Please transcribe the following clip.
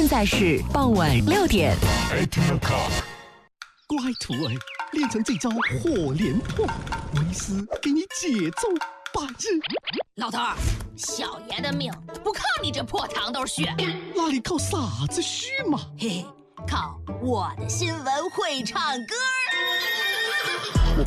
在是傍晚6点。 乖徒儿，练成这招火连破，为师给你节奏8日。 老头儿，小爷的命不靠你这破糖豆血， 那你靠啥子虚嘛？ 嘿嘿，靠我的新闻会唱歌。 我